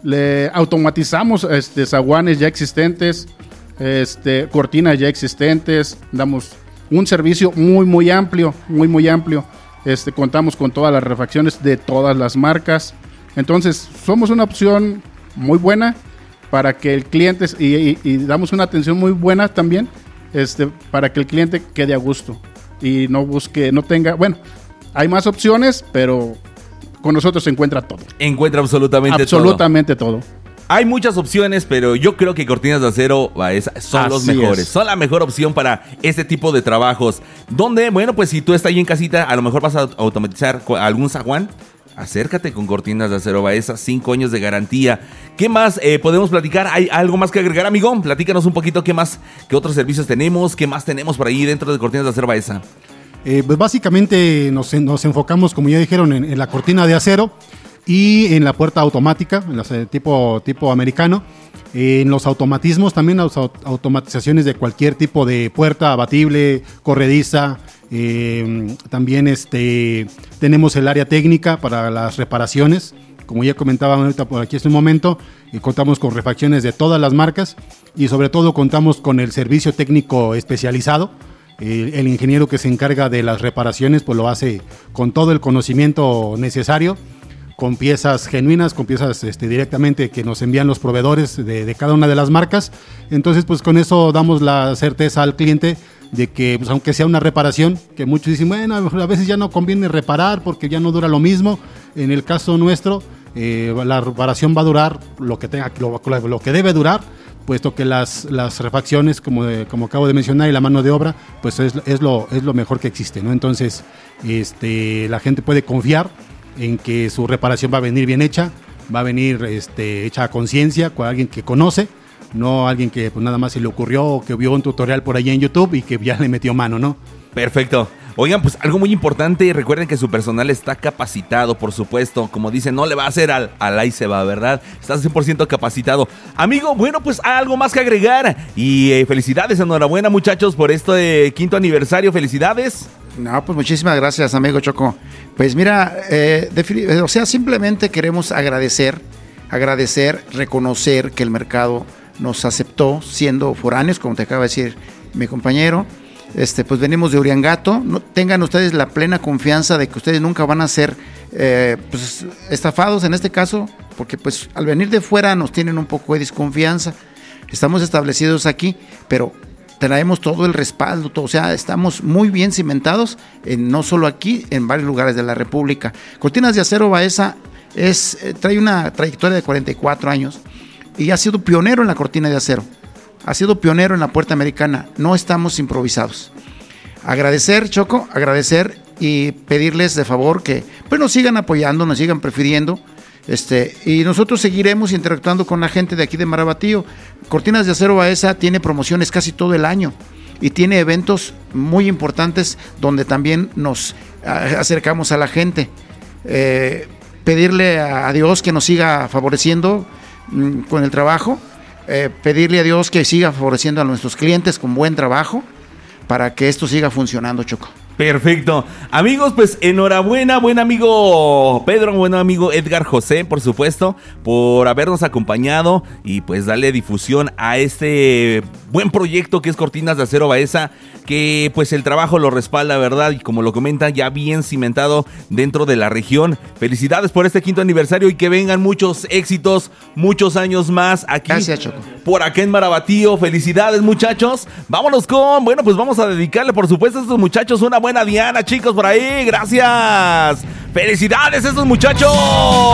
Le automatizamos zaguanes ya existentes, cortinas ya existentes, damos un servicio muy amplio, muy amplio. Contamos con todas las refacciones de todas las marcas. Entonces, somos una opción muy buena para que el cliente, y damos una atención muy buena también, para que el cliente quede a gusto y no tenga, bueno, hay más opciones, pero con nosotros se encuentra todo. Encuentra absolutamente todo. Hay muchas opciones, pero yo creo que Cortinas de Acero Baeza son los mejores. Son la mejor opción para este tipo de trabajos. Donde, bueno, pues si tú estás ahí en casita, a lo mejor vas a automatizar algún zaguán. Acércate con Cortinas de Acero Baeza, 5 años de garantía. ¿Qué más podemos platicar? ¿Hay algo más que agregar, amigo? Platícanos un poquito qué otros servicios tenemos, qué más tenemos por ahí dentro de Cortinas de Acero Baeza. Pues básicamente nos enfocamos, como ya dijeron, en la cortina de acero y en la puerta automática, en las, tipo americano. En los automatismos, también las automatizaciones de cualquier tipo de puerta abatible, corrediza. También tenemos el área técnica para las reparaciones. Como ya comentaba ahorita por aquí hace un momento, contamos con refacciones de todas las marcas y sobre todo contamos con el servicio técnico especializado. El ingeniero que se encarga de las reparaciones pues lo hace con todo el conocimiento necesario, con piezas genuinas, con piezas directamente que nos envían los proveedores de cada una de las marcas. Entonces pues con eso damos la certeza al cliente de que pues, aunque sea una reparación, que muchos dicen, bueno, a veces ya no conviene reparar porque ya no dura lo mismo. En el caso nuestro, la reparación va a durar lo que debe durar, puesto que las refacciones, como acabo de mencionar, y la mano de obra, pues es lo mejor que existe, ¿no? Entonces, la gente puede confiar en que su reparación va a venir bien hecha, va a venir hecha a conciencia, con alguien que conoce, no alguien que pues, nada más se le ocurrió o que vio un tutorial por ahí en YouTube y que ya le metió mano, ¿no? Perfecto. Oigan, pues algo muy importante, recuerden que su personal está capacitado, por supuesto. Como dicen, no le va a hacer al ahí se va, ¿verdad? Está 100% capacitado. Amigo, bueno, pues algo más que agregar. Y felicidades, enhorabuena, muchachos, por este 5º aniversario. Felicidades. No, pues muchísimas gracias, amigo Choco. Pues mira, simplemente queremos agradecer, reconocer que el mercado nos aceptó siendo foráneos, como te acaba de decir mi compañero. Pues venimos de Uriangato. No, tengan ustedes la plena confianza de que ustedes nunca van a ser estafados en este caso, porque pues al venir de fuera nos tienen un poco de desconfianza. Estamos establecidos aquí, pero traemos todo el respaldo, o sea, estamos muy bien cimentados, no solo aquí, en varios lugares de la República. Cortinas de Acero Baeza trae una trayectoria de 44 años y ha sido pionero en la cortina de acero. Ha sido pionero en la puerta americana. No estamos improvisados. Agradecer, Choco, y pedirles de favor que pues nos sigan apoyando, nos sigan prefiriendo. Y nosotros seguiremos interactuando con la gente de aquí de Marabatío. Cortinas de Acero Baeza tiene promociones casi todo el año y tiene eventos muy importantes donde también nos acercamos a la gente. Pedirle a Dios que nos siga favoreciendo con el trabajo. Pedirle a Dios que siga favoreciendo a nuestros clientes con buen trabajo para que esto siga funcionando, Choco. Perfecto. Amigos, pues enhorabuena, buen amigo Pedro, buen amigo Edgar José, por supuesto, por habernos acompañado y pues darle difusión a este buen proyecto que es Cortinas de Acero Baeza, que pues el trabajo lo respalda, ¿verdad? Y como lo comentan, ya bien cimentado dentro de la región. Felicidades por este 5º aniversario y que vengan muchos éxitos, muchos años más aquí. Gracias, Choco. Por acá en Marabatío. Felicidades, muchachos. Vámonos pues vamos a dedicarle, por supuesto, a estos muchachos una buena diana, chicos, por ahí. Gracias. Felicidades a estos muchachos.